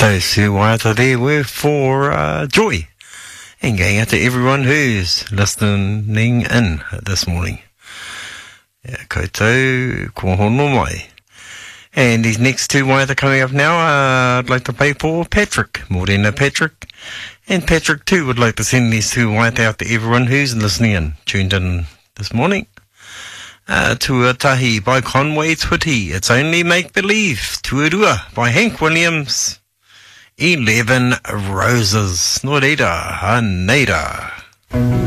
Those who waiata there were for Joy. And going out to everyone who's listening in this morning. Koutou, kua hono mai. And these next two waiata coming up now, I'd like to pay for Patrick, Morena Patrick. And Patrick too would like to send these two waiata out to everyone who's listening in, tuned in this morning. Tuatahi by Conway Twitty, It's Only Make Believe. Tuarua by Hank Williams. 11 Roses. Nō reira, ha neira.